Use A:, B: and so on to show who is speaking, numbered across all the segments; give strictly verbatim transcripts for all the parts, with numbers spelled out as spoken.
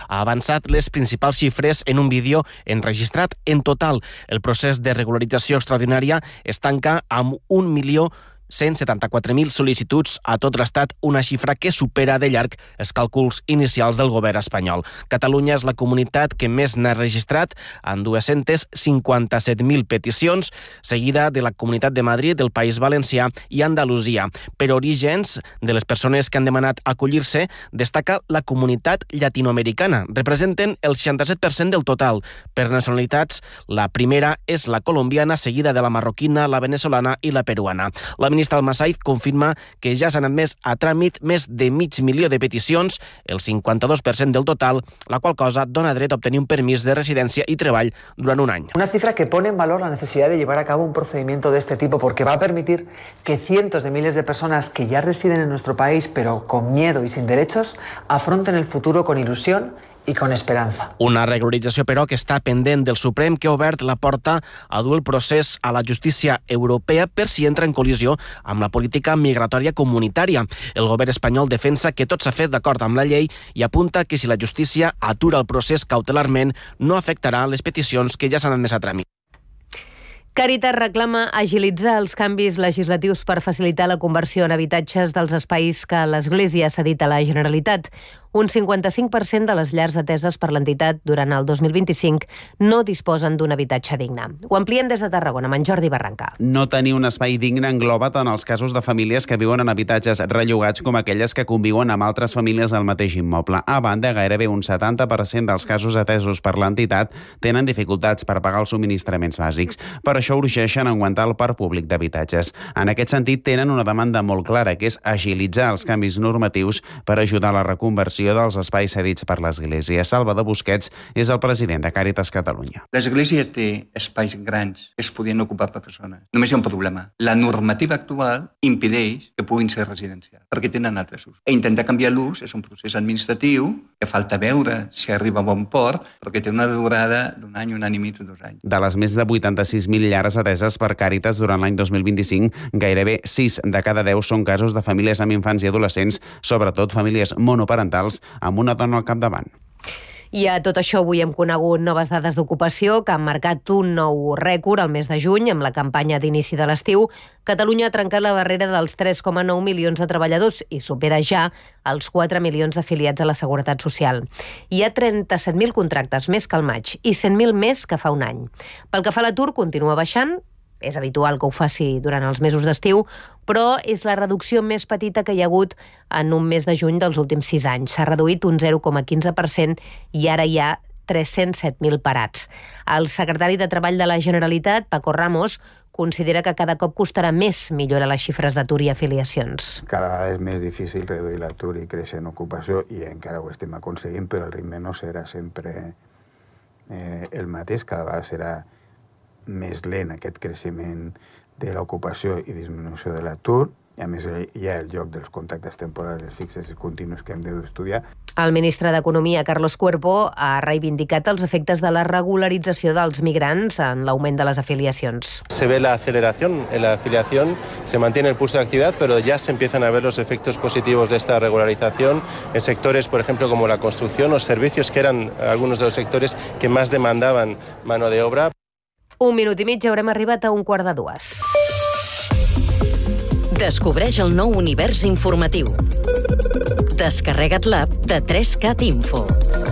A: ha avançat les principals xifres en un vídeo enregistrat. En total, el procés de regularització extraordinària es tanca amb un milió cent setanta-quatre mil sol·licituds a tot l'Estat, una xifra que supera de llarg els càlculs inicials del govern espanyol. Catalunya és la comunitat que més n'ha registrat, amb dues-centes cinquanta-set mil peticions, seguida de la Comunitat de Madrid, del País Valencià i Andalusia. Per orígens de les persones que han demanat acollir-se, destaca la comunitat llatinoamericana. Representen el seixanta-set per cent del total. Per nacionalitats, la primera és la colombiana, seguida de la marroquina, la venezolana i la peruana. La ministra Almasaiz confirma que ja s'han admès a tràmit més de mig milió de peticions, el cinquanta-dos per cent del total, la qual cosa dona dret a obtenir un permís de residència y treball durant un any.
B: Una cifra que pone en valor la necesidad de llevar a cabo un procedimiento de este tipo porque va a permitir que cientos de miles de personas que ya residen en nuestro país pero con miedo y sin derechos afronten el futuro con ilusión i con esperança.
A: Una regularització, però, que està pendent del Suprem, que ha obert la porta a dur el procés a la justícia europea per si entra en col·lisió amb la política migratòria comunitària. El govern espanyol defensa que tot s'ha fet d'acord amb la llei i apunta que si la justícia atura el procés cautelarment no afectarà les peticions que ja s'han admès a tràmit.
C: Càritas reclama agilitzar els canvis legislatius per facilitar la conversió en habitatges dels espais que l'Església ha cedit a la Generalitat. Un cinquanta-cinc per cent de les llars ateses per l'entitat durant el dos mil vint-i-cinc no disposen d'un habitatge digne. Ho ampliem des de Tarragona, amb en Jordi Barranca.
D: No tenir un espai digne engloba tant els casos de famílies que viuen en habitatges rellogats com aquelles que conviuen amb altres famílies al mateix immoble. A banda, gairebé un setanta per cent dels casos atesos per l'entitat tenen dificultats per pagar els subministraments bàsics. Per això urgeixen augmentar el parc públic d'habitatges. En aquest sentit, tenen una demanda molt clara, que és agilitzar els canvis normatius per ajudar a la reconversió dels espais cedits per l'Església. Salvador Busquets és el president de Càritas Catalunya.
E: L'Església té espais grans que es podien ocupar per persones. Només hi ha un problema. La normativa actual impedeix que puguin ser residencials, perquè tenen altres usos. E intentar canviar l'ús és un procés administratiu que falta veure si arriba a bon port, perquè té una durada d'un any, un any i mig o dos anys.
D: De les més de vuitanta-sis mil llars ateses per Càritas durant l'any dos mil vint-i-cinc, gairebé sis de cada deu són casos de famílies amb infants i adolescents, sobretot famílies monoparentals amb una dona al capdavant.
C: I a tot això avui hem conegut noves dades d'ocupació que han marcat un nou rècord al mes de juny amb la campanya d'inici de l'estiu. Catalunya ha trencat la barrera dels tres coma nou milions de treballadors i supera ja els quatre milions afiliats a la Seguretat Social. Hi ha trenta-set mil contractes més que al maig i cent mil més que fa un any. Pel que fa a l'atur, continua baixant. És habitual que ho faci durant els mesos d'estiu, però és la reducció més petita que hi ha hagut en un mes de juny dels últims sis anys. S'ha reduït un zero coma quinze per cent i ara hi ha tres-cents set mil parats. El secretari de Treball de la Generalitat, Paco Ramos, considera que cada cop costarà més millorar les xifres d'atur i afiliacions.
F: Cada vegada és més difícil reduir l'atur i créixer en ocupació i encara ho estem aconseguint, però el ritme no serà sempre eh, el mateix, cada vegada serà més lent aquest creixement de l'ocupació i disminució de l'atur. I a més hi ha el joc dels contractes temporals fixes i continus que hem d'estudiar.
C: El ministre d'Economia, Carlos Cuerpo, ha reivindicat els efectes de la regularització dels migrants en l'augment de les afiliacions.
G: Se ve la aceleración en la afiliación, se mantiene el pulso de actividad, pero ya se empiezan a ver los efectos positivos de esta regularización en sectores, por ejemplo, como la construcción o servicios, que eran algunos de los sectores que más demandaban mano de obra.
C: Un minut i mig, haurem arribat a un quart de dues.
H: Descobreix el nou univers informatiu. Descarrega't l'app de tres cat Info.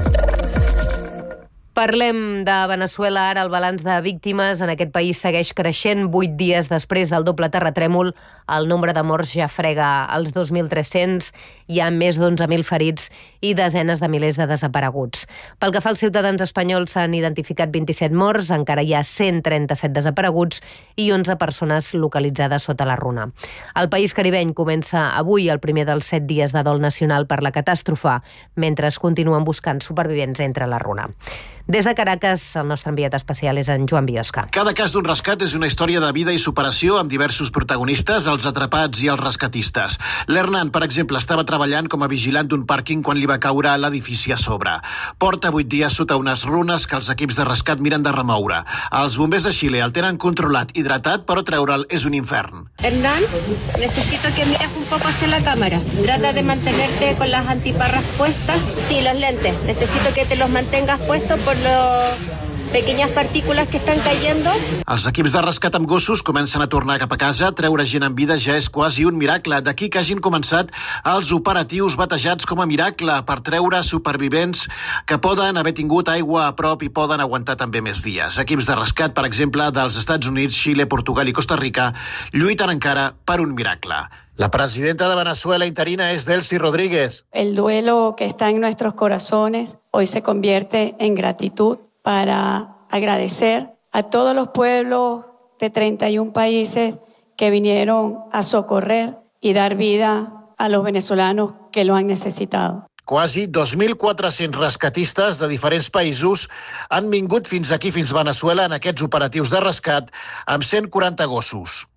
C: Parlem de Veneçuela ara. El balanç de víctimes en aquest país segueix creixent. Vuit dies després del doble terratrèmol, el nombre de morts ja frega els dos mil tres-cents, hi ha més d'onze mil ferits i desenes de milers de desapareguts. Pel que fa als ciutadans espanyols, s'han identificat vint-i-set morts, encara hi ha cent trenta-set desapareguts i onze persones localitzades sota la runa. El país caribeny comença avui el primer dels set dies de dol nacional per la catàstrofe, mentre es continuen buscant supervivents entre la runa. Des de Caracas, el nostre enviat especial és en Joan Biosca.
I: Cada cas d'un rescat és una història de vida i superació amb diversos protagonistes, els atrapats i els rescatistes. L'Hernan, per exemple, estava treballant com a vigilant d'un pàrquing quan li va caure l'edifici a sobre. Porta vuit dies sota unes runes que els equips de rescat miren de remoure. Els bombers de Xile el tenen controlat, hidratat, però treure'l és un infern.
J: Hernán, necesito que mires un poco hacia la cámara. Trata de mantenerte con las antiparras puestas. Sí, los lentes. Necesito que te los mantengas puestos por las pequeñas partículas que están cayendo.
I: Els equips de rescat amb gossos comencen a tornar cap a casa. Treure gent en vida ja és quasi un miracle. D'aquí que hagin començat els operatius batejats com a miracle per treure supervivents que poden haver tingut aigua a prop i poden aguantar també més dies. Equips de rescat, per exemple, dels Estats Units, Xile, Portugal i Costa Rica, lluiten encara per un miracle. La presidenta de Venezuela interina es Delcy Rodríguez.
K: El duelo que está en nuestros corazones hoy se convierte en gratitud para agradecer a todos los pueblos de treinta y un países que vinieron a socorrer y dar vida a los venezolanos que lo han necesitado.
I: Quasi dos mil quatre-cents rescatistes de diferents països han vingut fins aquí, fins Venezuela, en aquests operatius de rescat amb cent quaranta gossos.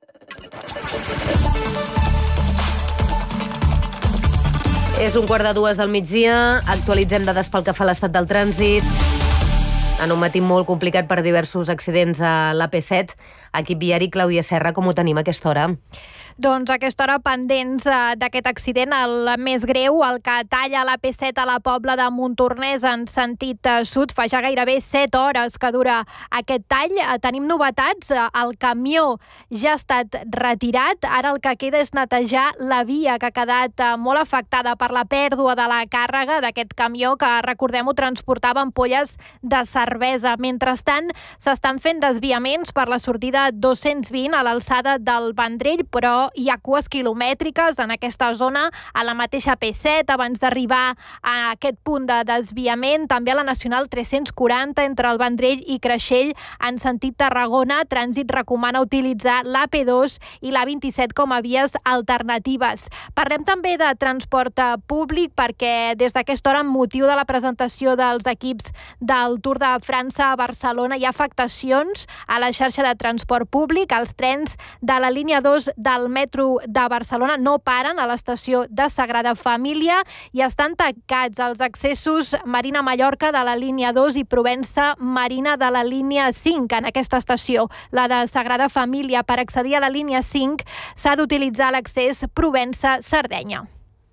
C: És un quart de dues del migdia, actualitzem dades pel que fa a l'estat del trànsit. En un matí molt complicat per diversos accidents a l'A P set. Equip viari, Clàudia Serra, com ho tenim a aquesta hora?
L: Doncs a aquesta hora pendents d'aquest accident, el més greu, el que talla l'A P set a la Pobla de Montornès en sentit sud. Fa ja gairebé set hores que dura aquest tall. Tenim novetats, el camió ja ha estat retirat, ara el que queda és netejar la via que ha quedat molt afectada per la pèrdua de la càrrega d'aquest camió que, recordem-ho, transportava ampolles de cervesa. Mentrestant, s'estan fent desviaments per la sortida dos-cents vint a l'alçada del Vendrell, però hi ha cues quilomètriques en aquesta zona, a la mateixa A P set, abans d'arribar a aquest punt de desviament. També a la Nacional tres-cents quaranta, entre el Vendrell i Creixell, en sentit Tarragona. Trànsit recomana utilitzar l'A P dos i l'A vint-i-set com a vies alternatives. Parlem també de transport públic, perquè des d'aquesta hora, amb motiu de la presentació dels equips del Tour de França a Barcelona, hi ha afectacions a la xarxa de transport públic. Els trens de la línia dos del metro de Barcelona no paren a l'estació de Sagrada Família i estan tancats els accessos Marina-Mallorca de la línia dos i Provença-Marina de la línia cinc en aquesta estació. La de Sagrada Família, per accedir a la línia cinc, s'ha d'utilitzar l'accés Provença-Sardenya.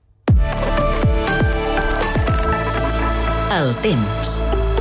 H: El temps.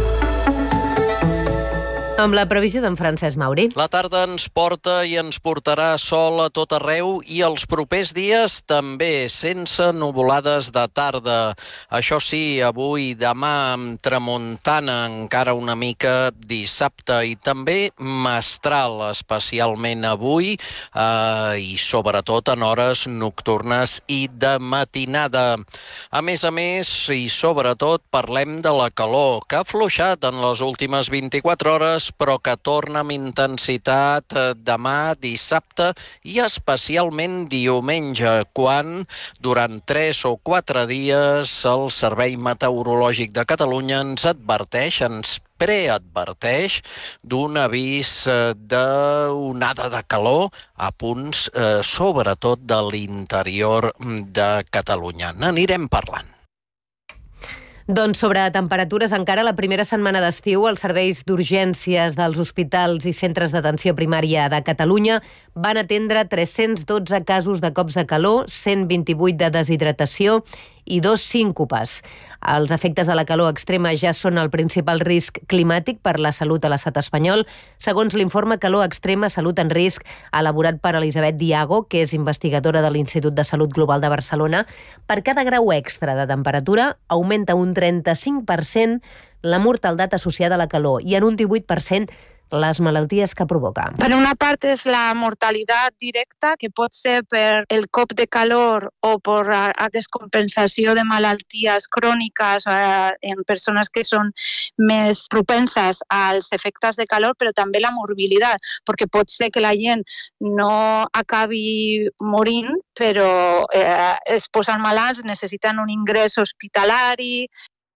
C: Amb la previsió d'en Francesc Mauri.
M: La tarda ens porta i ens portarà sol a tot arreu i els propers dies també, sense nuvolades de tarda. Això sí, avui i demà amb tramuntana encara una mica dissabte i també mestral, especialment avui eh, i sobretot en hores nocturnes i de matinada. A més a més, i sobretot, parlem de la calor, que ha afluixat en les últimes vint-i-quatre hores, però que torna amb intensitat demà, dissabte i especialment diumenge, quan durant tres o quatre dies el Servei Meteorològic de Catalunya ens adverteix, ens preadverteix d'un avís d'onada de calor a punts, eh, sobretot de l'interior de Catalunya. N'anirem parlant.
C: Doncs sobre temperatures, encara la primera setmana d'estiu, els serveis d'urgències dels hospitals i centres d'atenció primària de Catalunya van atendre tres-cents dotze casos de cops de calor, cent vint-i-vuit de deshidratació i dos síncopes. Els efectes de la calor extrema ja són el principal risc climàtic per la salut a l'estat espanyol, segons l'informe Calor Extrema, Salut en Risc, elaborat per Elisabet Diago, que és investigadora de l'Institut de Salut Global de Barcelona. Per cada grau extra de temperatura augmenta un trenta-cinc per cent la mortaldat associada a la calor i en un divuit per cent les malalties que provoca.
N: Per una part és la mortalitat directa, que pot ser per el cop de calor o per la descompensació de malalties cròniques eh, en persones que són més propenses als efectes de calor, però també la morbilitat, perquè pot ser que la gent no acabi morint, però eh, es posen malalts, necessiten un ingrés hospitalari.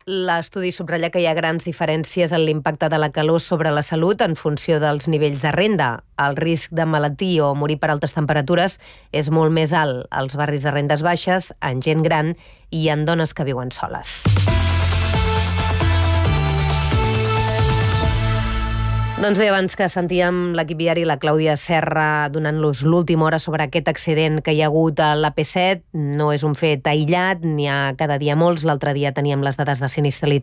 C: L'estudi subratlla que hi ha grans diferències en l'impacte de la calor sobre la salut en funció dels nivells de renda. El risc de malaltir o morir per altes temperatures és molt més alt als barris de rendes baixes, en gent gran i en dones que viuen soles. Doncs bé, abans que sentíem l'equip diari, la Clàudia Serra donant-los l'última hora sobre aquest accident que hi ha hagut a l'A P set. No és un fet aïllat, n'hi ha cada dia molts. L'altre dia teníem les dades de sinistralitat